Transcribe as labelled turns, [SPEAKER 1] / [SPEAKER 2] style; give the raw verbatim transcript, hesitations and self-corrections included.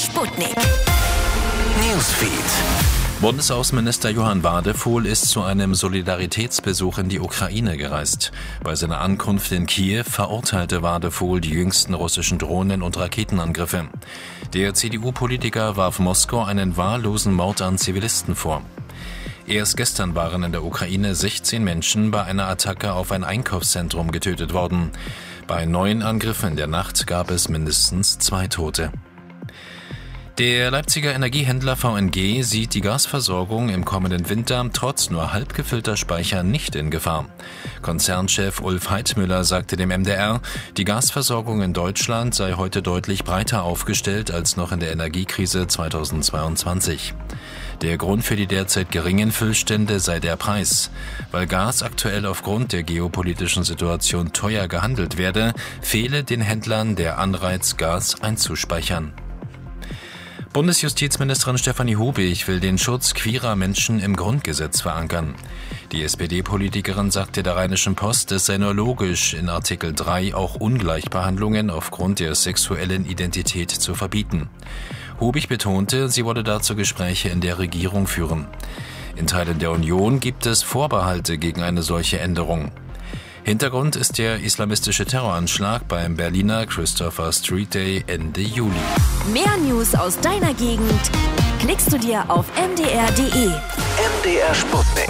[SPEAKER 1] Sputnik
[SPEAKER 2] Newsfeed. Bundesaußenminister Johann Wadephul ist zu einem Solidaritätsbesuch in die Ukraine gereist. Bei seiner Ankunft in Kiew verurteilte Wadephul die jüngsten russischen Drohnen- und Raketenangriffe. Der C D U-Politiker warf Moskau einen wahllosen Mord an Zivilisten vor. Erst gestern waren in der Ukraine sechzehn Menschen bei einer Attacke auf ein Einkaufszentrum getötet worden. Bei neun Angriffen in der Nacht gab es mindestens zwei Tote. Der Leipziger Energiehändler V N G sieht die Gasversorgung im kommenden Winter trotz nur halb gefüllter Speicher nicht in Gefahr. Konzernchef Ulf Heidmüller sagte dem M D R, die Gasversorgung in Deutschland sei heute deutlich breiter aufgestellt als noch in der Energiekrise zweitausendzweiundzwanzig. Der Grund für die derzeit geringen Füllstände sei der Preis. Weil Gas aktuell aufgrund der geopolitischen Situation teuer gehandelt werde, fehle den Händlern der Anreiz, Gas einzuspeichern. Bundesjustizministerin Stefanie Hubig will den Schutz queerer Menschen im Grundgesetz verankern. Die S P D-Politikerin sagte der Rheinischen Post, es sei nur logisch, in Artikel drei auch Ungleichbehandlungen aufgrund der sexuellen Identität zu verbieten. Hubig betonte, sie wolle dazu Gespräche in der Regierung führen. In Teilen der Union gibt es Vorbehalte gegen eine solche Änderung. Hintergrund ist der islamistische Terroranschlag beim Berliner Christopher Street Day Ende Juli.
[SPEAKER 1] Mehr News aus deiner Gegend klickst du dir auf m d r punkt d e.
[SPEAKER 2] M D R Sputnik.